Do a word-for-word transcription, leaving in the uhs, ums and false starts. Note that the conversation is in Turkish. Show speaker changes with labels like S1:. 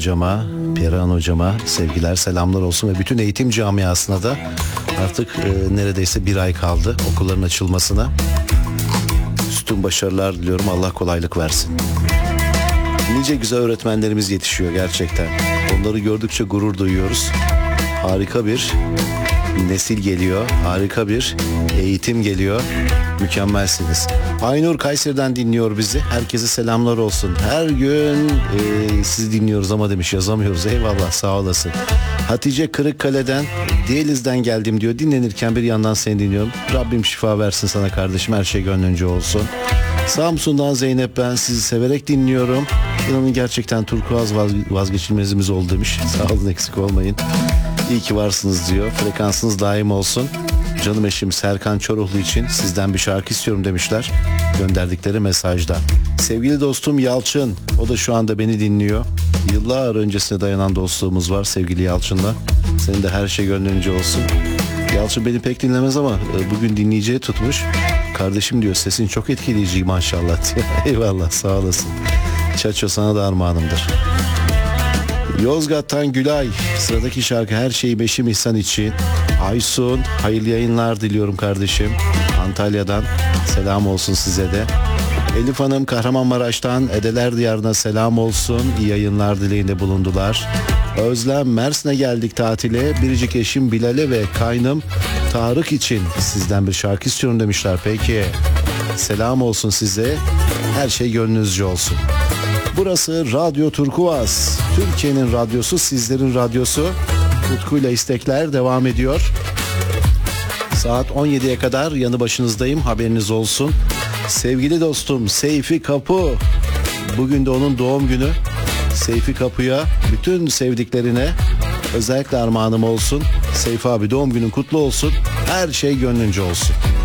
S1: hocama, Perihan hocama sevgiler, selamlar olsun ve bütün eğitim camiasına da artık e, neredeyse bir ay kaldı okulların açılmasına. Üstün başarılar diliyorum. Allah kolaylık versin. Nice güzel öğretmenlerimiz yetişiyor gerçekten. Onları gördükçe gurur duyuyoruz. Harika bir nesil geliyor. Harika bir eğitim geliyor. Mükemmelsiniz. Aynur Kayseri'den dinliyor bizi. Herkese selamlar olsun. Her gün e, sizi dinliyoruz ama demiş yazamıyoruz. Eyvallah, sağ olasın. Hatice Kırıkkale'den, Diyaliz'den geldim diyor. Dinlenirken bir yandan seni dinliyorum. Rabbim şifa versin sana kardeşim. Her şey gönlünce olsun. Samsun'dan Zeynep, ben sizi severek dinliyorum. İnanın gerçekten turkuaz vazgeçilmezimiz oldu demiş. Sağ olun, eksik olmayın. İyi ki varsınız diyor. Frekansınız daim olsun. Canım eşim Serkan Çoruhlu için sizden bir şarkı istiyorum demişler gönderdikleri mesajda. Sevgili dostum Yalçın, o da şu anda beni dinliyor. Yıllar öncesine dayanan dostluğumuz var sevgili Yalçın'la. Senin de her şey gönlünce olsun. Yalçın beni pek dinlemez ama bugün dinleyiciye tutmuş. Kardeşim diyor, sesin çok etkileyici maşallah diyor. Eyvallah, sağ olasın. Çaço sana da armağanımdır. Yozgat'tan Gülay, sıradaki şarkı Her Şeyi Beşim İhsan için. Aysun, hayırlı yayınlar diliyorum kardeşim. Antalya'dan selam olsun size de. Elif Hanım Kahramanmaraş'tan Edeler Diyarı'na selam olsun. İyi yayınlar dileğinde bulundular. Özlem, Mersin'e geldik tatile. Biricik eşim Bilal'e ve kaynım Tarık için sizden bir şarkı istiyorum demişler. Peki, selam olsun size. Her şey gönlünüzce olsun. Burası Radyo Turkuaz. Türkiye'nin radyosu, sizlerin radyosu. Tutkuyla istekler devam ediyor. Saat on yediye kadar yanı başınızdayım, haberiniz olsun. Sevgili dostum Seyfi Kapı, bugün de onun doğum günü. Seyfi Kapı'ya, bütün sevdiklerine özellikle armağanım olsun. Seyfi abi, doğum günün kutlu olsun. Her şey gönlünce olsun.